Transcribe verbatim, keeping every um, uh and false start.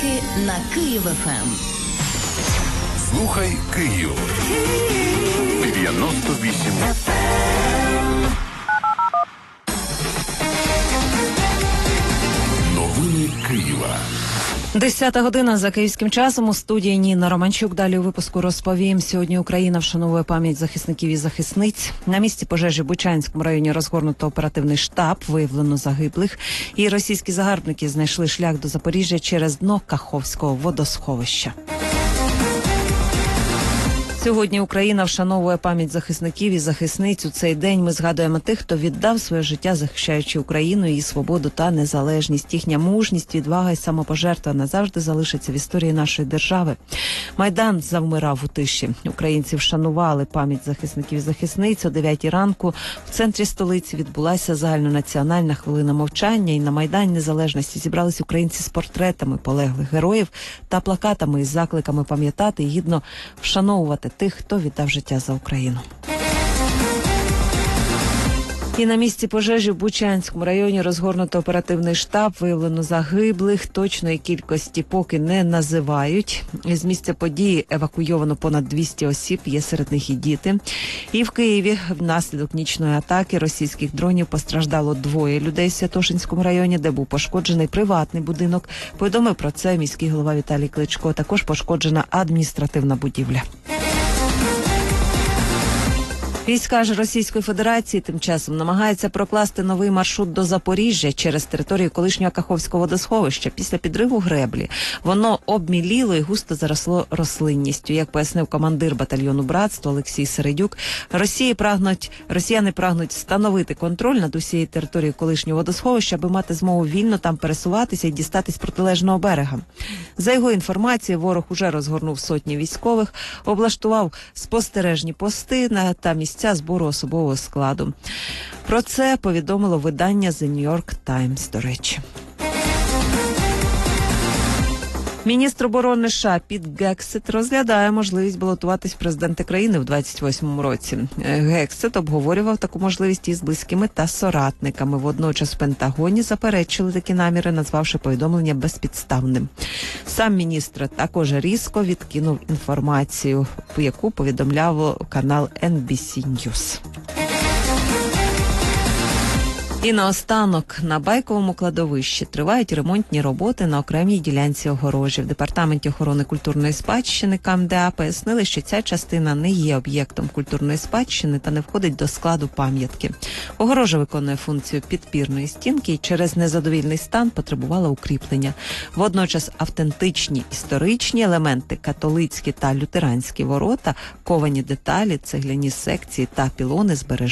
Новинки на Київ еф ем. Слухай Київ. дев'яносто вісім. Новини Києва. Десята година за київським часом. У студії Ніна Романчук. Далі у випуску розповім. Сьогодні Україна вшановує пам'ять захисників і захисниць. На місці пожежі в Бучанському районі розгорнуто оперативний штаб, виявлено загиблих. І російські загарбники знайшли шлях до Запоріжжя через дно Каховського водосховища. Сьогодні Україна вшановує пам'ять захисників і захисниць. У цей день ми згадуємо тих, хто віддав своє життя, захищаючи Україну, її свободу та незалежність. Їхня мужність, відвага і самопожертва назавжди залишаться в історії нашої держави. Майдан завмирав у тиші. Українці вшанували пам'ять захисників і захисниць. О дев'ятій ранку в центрі столиці відбулася загальнонаціональна хвилина мовчання. І на Майдані Незалежності зібрались українці з портретами полеглих героїв та плакатами із закликами пам'ятати і гідно вшановувати тих, хто віддав життя за Україну. І на місці пожежі в Бучанському районі розгорнуто оперативний штаб, виявлено загиблих, точної кількості поки не називають. З місця події евакуйовано понад двісті осіб, є серед них і діти. І в Києві внаслідок нічної атаки російських дронів постраждало двоє людей в Святошинському районі, де був пошкоджений приватний будинок. Повідомив про це міський голова Віталій Кличко. Також пошкоджена адміністративна будівля. Війська ж Російської Федерації тим часом намагаються прокласти новий маршрут до Запоріжжя через територію колишнього Каховського водосховища. Після підриву греблі воно обміліло і густо заросло рослинністю. Як пояснив командир батальйону «Братство» Олексій Середюк, Росії прагнуть, росіяни прагнуть встановити контроль над усією територією колишнього водосховища, аби мати змогу вільно там пересуватися і дістатись протилежного берега. За його інформацією, ворог уже розгорнув сотні військових, облаштував спостережні пости на та місця збору особового складу. Про це повідомило видання The New York Times, до речі. Міністр оборони США Піт Гексет розглядає можливість балотуватись в президенти країни в двадцять восьмому році. Гексет обговорював таку можливість із близькими та соратниками. Водночас в Пентагоні заперечили такі наміри, назвавши повідомлення безпідставним. Сам міністр також різко відкинув інформацію, яку повідомляв канал ен бі сі News. І наостанок, на Байковому кладовищі тривають ремонтні роботи на окремій ділянці огорожі. В Департаменті охорони культурної спадщини ка ем де а пояснили, що ця частина не є об'єктом культурної спадщини та не входить до складу пам'ятки. Огорожа виконує функцію підпірної стінки і через незадовільний стан потребувала укріплення. Водночас автентичні історичні елементи, католицькі та лютеранські ворота, ковані деталі, цегляні секції та пілони збережуть.